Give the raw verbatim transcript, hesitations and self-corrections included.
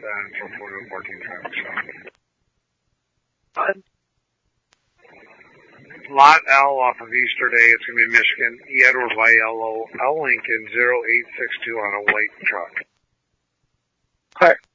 then for four to fourteen traffic stop. Lot L off of Easter Day, it's going to be Michigan, E. Edward Y L O L Lincoln zero eight six two on a white truck. Alright.